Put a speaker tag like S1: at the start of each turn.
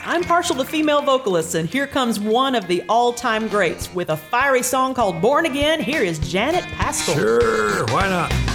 S1: I'm partial to female vocalists, and here comes one of the all-time greats with a fiery song called Born Again. Here is Janet Paschal.
S2: Sure, why not?